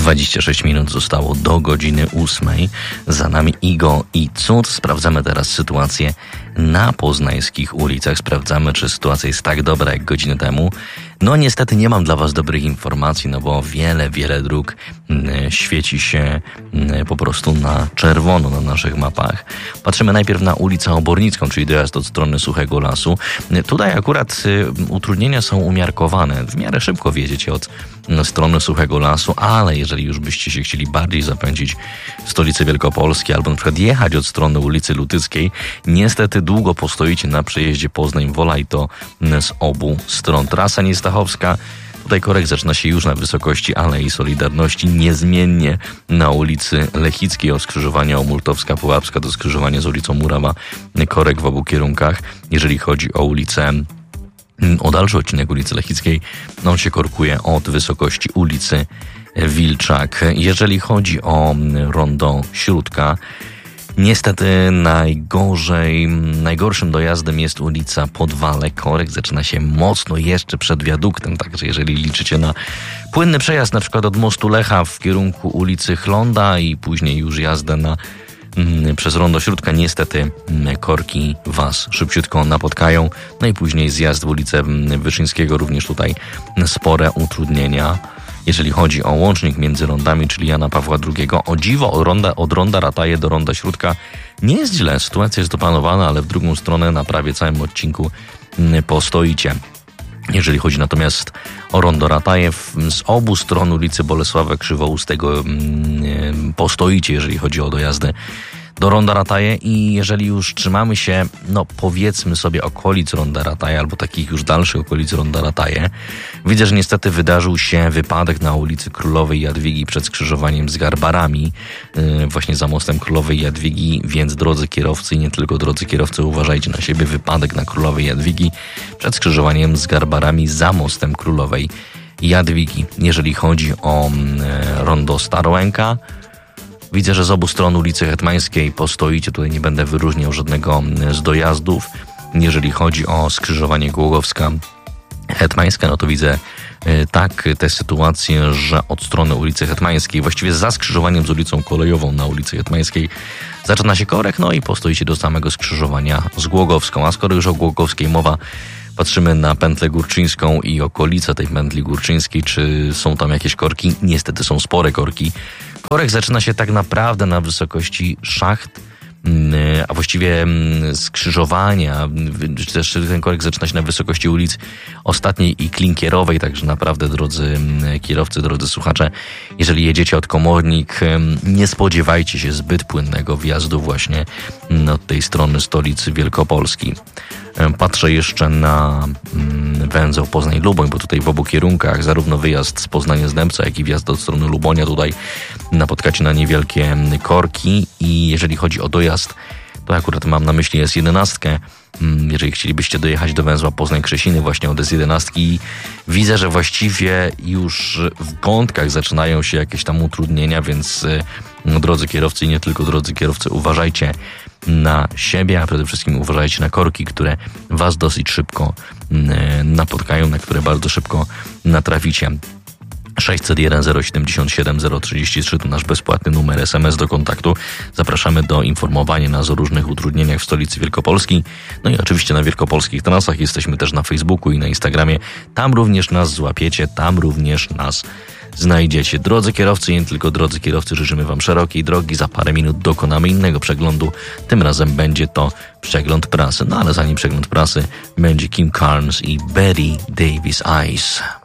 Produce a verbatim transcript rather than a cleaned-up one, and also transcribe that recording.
dwadzieścia sześć minut zostało do godziny ósmej. Za nami Igo i Cud. Sprawdzamy teraz sytuację na poznańskich ulicach. Sprawdzamy, czy sytuacja jest tak dobra jak godzinę temu. No niestety nie mam dla was dobrych informacji, no bo wiele, wiele dróg y, świeci się y, po prostu na czerwono na naszych mapach. Patrzymy najpierw na ulicę Obornicką, czyli dojazd od strony Suchego Lasu. Y, tutaj akurat y, utrudnienia są umiarkowane. W miarę szybko wjedziecie od y, strony Suchego Lasu, ale jeżeli już byście się chcieli bardziej zapędzić w stolicy Wielkopolskiej albo na przykład jechać od strony ulicy Lutyckiej, niestety długo postoicie na przejeździe Poznań-Wola i to y, z obu stron. Trasa nie jest Stachowska. Tutaj korek zaczyna się już na wysokości Alei Solidarności, niezmiennie na ulicy Lechickiej od skrzyżowania Omultowska-Pułapska do skrzyżowania z ulicą Murawa. Korek w obu kierunkach. Jeżeli chodzi o ulicę, o dalszy odcinek ulicy Lechickiej, on się korkuje od wysokości ulicy Wilczak. Jeżeli chodzi o rondo Śródka, niestety najgorzej, najgorszym dojazdem jest ulica Podwale. Korek zaczyna się mocno jeszcze przed wiaduktem, także jeżeli liczycie na płynny przejazd na przykład od mostu Lecha w kierunku ulicy Chlonda i później już jazdę na, mm, przez rondo Śródka, niestety mm, korki was szybciutko napotkają. No i później zjazd w ulicę Wyszyńskiego, również tutaj spore utrudnienia. Jeżeli chodzi o łącznik między rondami, czyli Jana Pawła drugiego, o dziwo od ronda, od ronda Rataje do ronda Śródka nie jest źle, sytuacja jest opanowana, ale w drugą stronę na prawie całym odcinku postoicie. Jeżeli chodzi natomiast o rondo Ratajew, z obu stron ulicy Bolesława Krzywoustego postoicie, jeżeli chodzi o dojazdy do ronda Rataje i jeżeli już trzymamy się, no powiedzmy sobie okolic ronda Rataje albo takich już dalszych okolic ronda Rataje, widzę, że niestety wydarzył się wypadek na ulicy Królowej Jadwigi przed skrzyżowaniem z Garbarami, yy, właśnie za mostem Królowej Jadwigi, więc drodzy kierowcy i nie tylko drodzy kierowcy, uważajcie na siebie. Wypadek na Królowej Jadwigi przed skrzyżowaniem z Garbarami za mostem Królowej Jadwigi. Jeżeli chodzi o yy, rondo Starołęka, widzę, że z obu stron ulicy Hetmańskiej postoicie. Tutaj nie będę wyróżniał żadnego z dojazdów. Jeżeli chodzi o skrzyżowanie Głogowska Hetmańska, no to widzę y, tak tę sytuację, że od strony ulicy Hetmańskiej, właściwie za skrzyżowaniem z ulicą Kolejową na ulicy Hetmańskiej, zaczyna się korek, no i postoicie do samego skrzyżowania z Głogowską. A skoro już o Głogowskiej mowa, patrzymy na pętlę Górczyńską i okolice tej pętli Górczyńskiej, czy są tam jakieś korki? Niestety są spore korki. Korek zaczyna się tak naprawdę na wysokości szacht, a właściwie skrzyżowania, czy też ten korek zaczyna się na wysokości ulic Ostatniej i Klinkierowej, także naprawdę, drodzy kierowcy, drodzy słuchacze, jeżeli jedziecie od Komornik, nie spodziewajcie się zbyt płynnego wjazdu właśnie od tej strony stolicy Wielkopolski. Patrzę jeszcze na węzeł Poznań-Luboń, bo tutaj w obu kierunkach zarówno wyjazd z Poznania-Zdębca, jak i wjazd od strony Lubonia tutaj napotkacie na niewielkie korki i jeżeli chodzi o dojazd, to akurat mam na myśli S jedenaście. Jeżeli chcielibyście dojechać do węzła Poznań-Krzesiny właśnie od S jedenaście, widzę, że właściwie już w kątkach zaczynają się jakieś tam utrudnienia, więc no, drodzy kierowcy i nie tylko drodzy kierowcy, uważajcie na siebie, a przede wszystkim uważajcie na korki, które was dosyć szybko napotkają, na które bardzo szybko natraficie. sześćset jeden zero siedemdziesiąt siedem zero trzydzieści trzy to nasz bezpłatny numer S M S do kontaktu. Zapraszamy do informowania nas o różnych utrudnieniach w stolicy Wielkopolski. No i oczywiście na wielkopolskich trasach jesteśmy też na Facebooku i na Instagramie. Tam również nas złapiecie, tam również nas znajdziecie. Drodzy kierowcy i nie tylko drodzy kierowcy, życzymy wam szerokiej drogi. Za parę minut dokonamy innego przeglądu. Tym razem będzie to przegląd prasy. No ale zanim przegląd prasy, będzie Kim Carnes i Betty Davis Eyes.